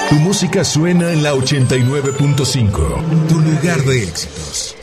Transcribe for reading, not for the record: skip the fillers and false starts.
Tu música suena en la 89.5, tu lugar de éxitos.